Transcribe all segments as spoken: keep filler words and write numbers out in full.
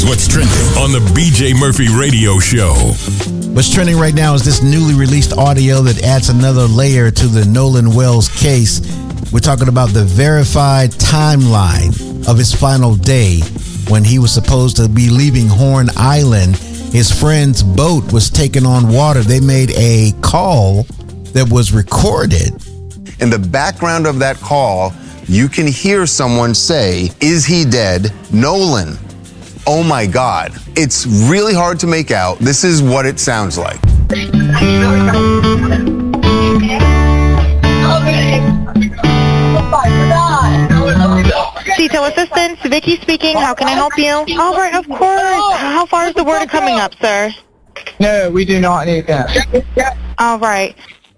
what's trending on the B J Murphy Radio Show. What's trending right now is this newly released audio that adds another layer to the Nolan Wells case. We're talking about the verified timeline of his final day when he was supposed to be leaving Horn Island. His friend's boat was taking on water. They made a call that was recorded. In the background of that call, you can hear someone say, "Is he dead? Nolan. Oh my God." It's really hard to make out. This is what it sounds like. Detail assistance, Vicky speaking. How can I help you? All right, of course. How far is the water coming up, sir? No, we do not need that. All right.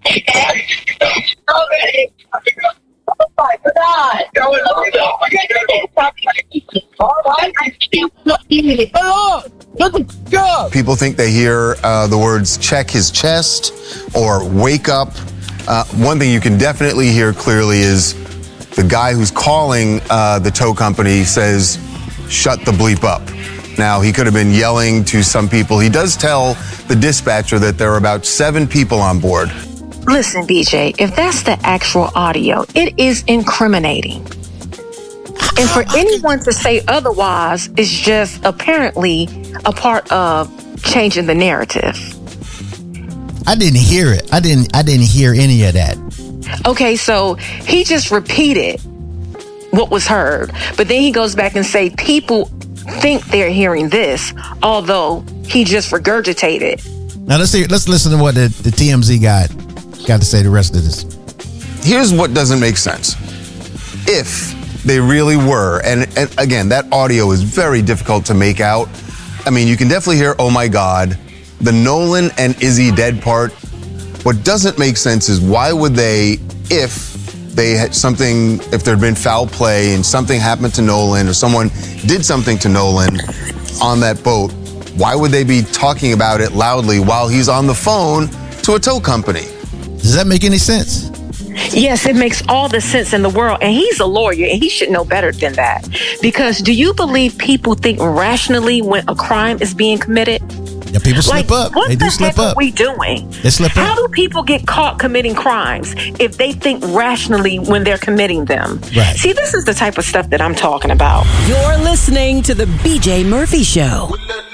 People think they hear uh, the words "check his chest" or "wake up." Uh, one thing you can definitely hear clearly is the guy who's calling uh, the tow company says, "Shut the bleep up." Now, he could have been yelling to some people. He does tell the dispatcher that there are about seven people on board. Listen, B J, if that's the actual audio, it is incriminating. And for anyone to say otherwise is just apparently a part of changing the narrative. I didn't hear it. I didn't I didn't hear any of that. Okay, so he just repeated what was heard, but then he goes back and say people think they're hearing this, although he just regurgitated. Now let's see. Let's listen to what the, the T M Z got got to say the rest of this. Here's what doesn't make sense. If they really were, and, and again, that audio is very difficult to make out. I mean, you can definitely hear, "Oh my God," the Nolan and Izzy dead part. What doesn't make sense is why would they, if they had something, if there'd been foul play and something happened to Nolan or someone did something to Nolan on that boat, why would they be talking about it loudly while he's on the phone to a tow company? Does that make any sense? Yes, it makes all the sense in the world. And he's a lawyer and he should know better than that. Because do you believe people think rationally when a crime is being committed? Yeah, people slip like, up. What They the do slip heck up. are we doing? They slip How up. do people get caught committing crimes if they think rationally when they're committing them? Right. See, this is the type of stuff that I'm talking about. You're listening to the B J Murphy Show.